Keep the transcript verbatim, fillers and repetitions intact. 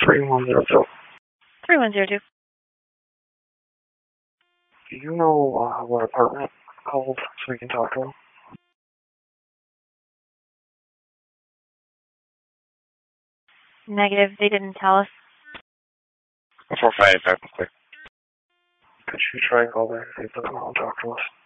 three one zero two. three one zero two. Do you know uh, what apartment called so we can talk to them? Negative, they didn't tell us. four five five. Could you try and call back and see if they can come out and talk to us?